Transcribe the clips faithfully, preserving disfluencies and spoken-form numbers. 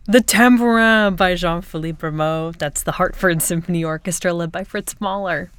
The Tambourin by Jean-Philippe Rameau. That's the Hartford Symphony Orchestra led by Fritz Mahler.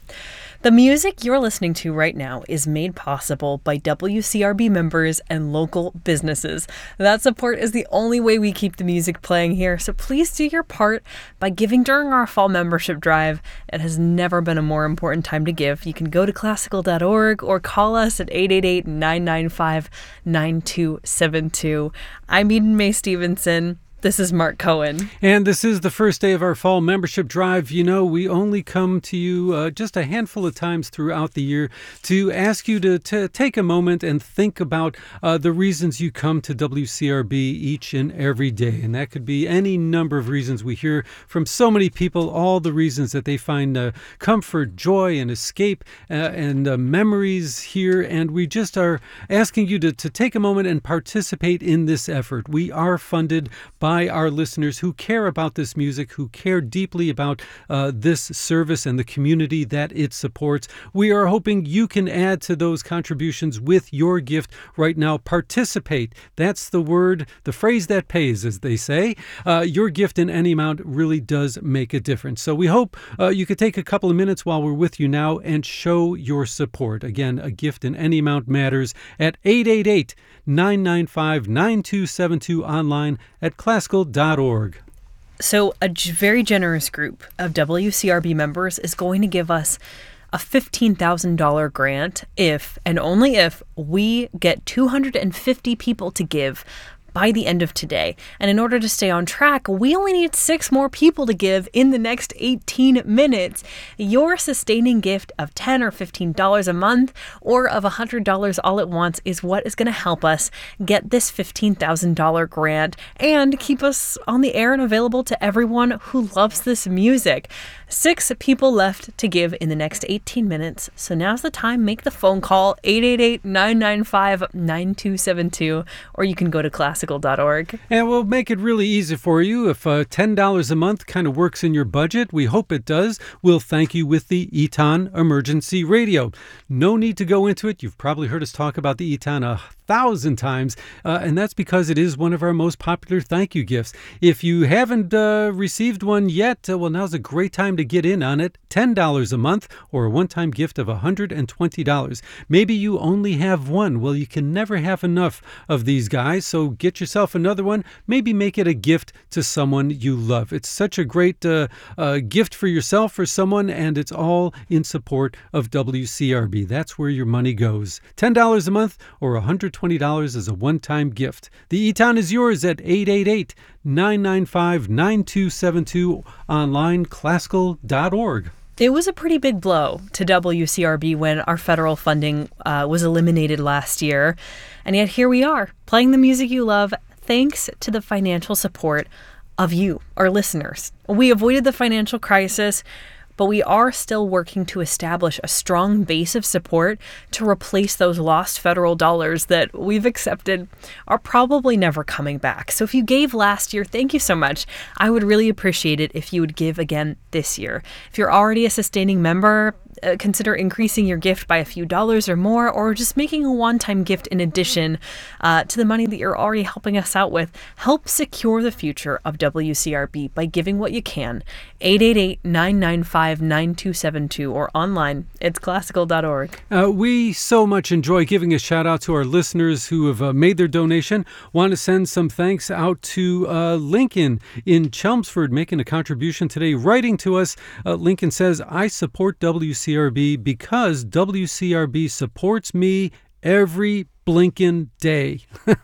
The music you're listening to right now is made possible by W C R B members and local businesses. That support is the only way we keep the music playing here, so please do your part by giving during our fall membership drive. It has never been a more important time to give. You can go to classical dot org or call us at eight eight eight, nine nine five, nine two seven two. I'm Eden Mae Stevenson. This is Mark Cohen. And this is the first day of our fall membership drive. You know, we only come to you uh, just a handful of times throughout the year to ask you to, to take a moment and think about uh, the reasons you come to W C R B each and every day. And that could be any number of reasons. We hear from so many people all the reasons that they find uh, comfort, joy, and escape uh, and uh, memories here. And we just are asking you to, to take a moment and participate in this effort. We are funded by by our listeners who care about this music, who care deeply about uh, this service and the community that it supports. We are hoping you can add to those contributions with your gift right now. Participate. That's the word, the phrase that pays, as they say. Uh, your gift in any amount really does make a difference. So we hope uh, you could take a couple of minutes while we're with you now and show your support. Again, a gift in any amount matters at eight eight eight, nine nine five, nine two seven two, online at classical dot org. So a g- very generous group of W C R B members is going to give us a fifteen thousand dollars grant if, and only if, we get two hundred fifty people to give by the end of today. And in order to stay on track, we only need six more people to give in the next eighteen minutes. Your sustaining gift of ten dollars or fifteen dollars a month or of one hundred dollars all at once is what is going to help us get this fifteen thousand dollars grant and keep us on the air and available to everyone who loves this music. Six people left to give in the next eighteen minutes. So now's the time. Make the phone call, eight eight eight, nine nine five, nine two seven two, or you can go to classical dot org. And we'll make it really easy for you. If uh, ten dollars a month kind of works in your budget, we hope it does, we'll thank you with the Eton Emergency Radio. No need to go into it. You've probably heard us talk about the Eton a thousand times, uh, and that's because it is one of our most popular thank you gifts. If you haven't uh, received one yet, uh, well, now's a great time to get in on it. ten dollars a month or a one-time gift of one hundred twenty dollars. Maybe you only have one. Well, you can never have enough of these guys, so get yourself another one. Maybe make it a gift to someone you love. It's such a great uh, uh, gift for yourself, for someone, and it's all in support of W C R B. That's where your money goes. ten dollars a month or one hundred twenty dollars as a one-time gift. The Eton is yours at eight eight eight, nine nine five, nine two seven two, online classical dot org. It was a pretty big blow to W C R B when our federal funding uh, was eliminated last year. And yet here we are, playing the music you love, thanks to the financial support of you, our listeners. We avoided the financial crisis, but we are still working to establish a strong base of support to replace those lost federal dollars that we've accepted are probably never coming back. So if you gave last year, thank you so much. I would really appreciate it if you would give again this year. If you're already a sustaining member, Uh, consider increasing your gift by a few dollars or more, or just making a one-time gift in addition uh, to the money that you're already helping us out with. Help secure the future of W C R B by giving what you can. eight eight eight, nine nine five, nine two seven two or online. It's classical dot org. Uh, we so much enjoy giving a shout out to our listeners who have uh, made their donation. Want to send some thanks out to uh, Lincoln in Chelmsford, making a contribution today, writing to us. Uh, Lincoln says, I support W C R B because W C R B supports me every blinking day.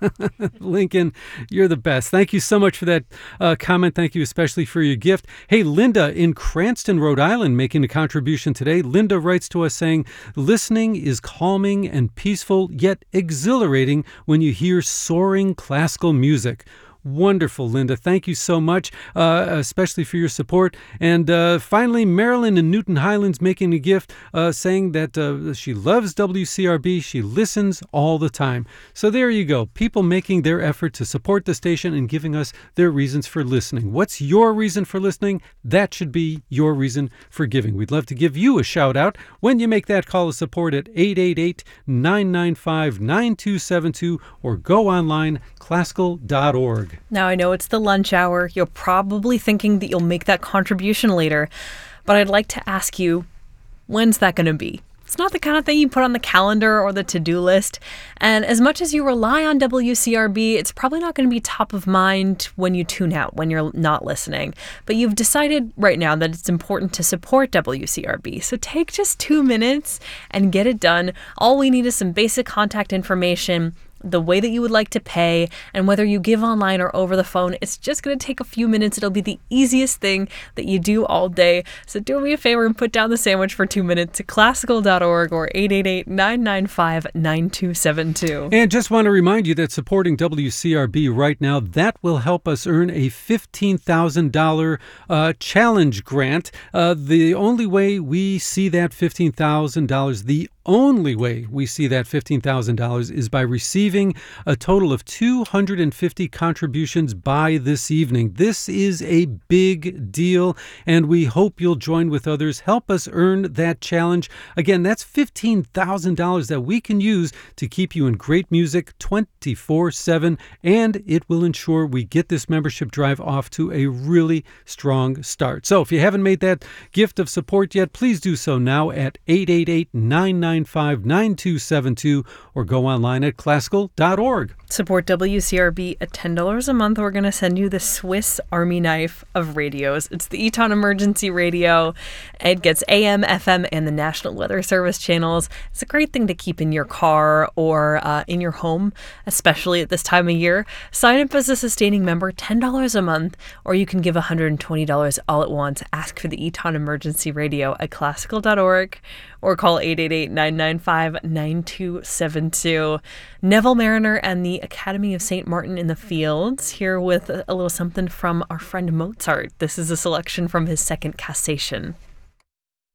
Lincoln, you're the best. Thank you so much for that uh, comment. Thank you especially for your gift. Hey, Linda in Cranston, Rhode Island, making a contribution today. Linda writes to us saying, listening is calming and peaceful, yet exhilarating when you hear soaring classical music. Wonderful, Linda. Thank you so much, uh, especially for your support. And uh, finally, Marilyn in Newton Highlands making a gift, uh, saying that uh, she loves W C R B. She listens all the time. So there you go. People making their effort to support the station and giving us their reasons for listening. What's your reason for listening? That should be your reason for giving. We'd love to give you a shout out when you make that call of support at eight eight eight, nine nine five, nine two seven two or go online, classical dot org. org. Now, I know it's the lunch hour. You're probably thinking that you'll make that contribution later, but I'd like to ask you, when's that going to be? It's not the kind of thing you put on the calendar or the to-do list. And as much as you rely on W C R B, it's probably not going to be top of mind when you tune out, when you're not listening. But you've decided right now that it's important to support W C R B. So take just two minutes and get it done. All we need is some basic contact information, the way that you would like to pay, and whether you give online or over the phone. It's just going to take a few minutes. It'll be the easiest thing that you do all day. So do me a favor and put down the sandwich for two minutes to classical dot org or eight eight eight, nine nine five, nine two seven two. And just want to remind you that supporting W C R B right now, that will help us earn a fifteen thousand dollars uh, challenge grant. Uh, the only way we see that fifteen thousand dollars, the only way we see that fifteen thousand dollars is by receiving a total of two hundred fifty contributions by this evening. This is a big deal, and we hope you'll join with others. Help us earn that challenge. Again, that's fifteen thousand dollars that we can use to keep you in great music twenty-four seven, and it will ensure we get this membership drive off to a really strong start. So if you haven't made that gift of support yet, please do so now at eight eight eight, nine nine five, nine two seven two or go online at classical dot org. Support W C R B at ten dollars a month. We're going to send you the Swiss Army knife of radios. It's the Eton Emergency Radio. It gets A M, F M, and the National Weather Service channels. It's a great thing to keep in your car or uh, in your home, especially at this time of year. Sign up as a sustaining member, ten dollars a month, or you can give one hundred twenty dollars all at once. Ask for the Eton Emergency Radio at classical dot org or call eight eight eight, nine nine five, nine two seven two. Neville Mariner and the Academy of Saint Martin in the Fields, here with a little something from our friend Mozart. This is a selection from his second Cassation.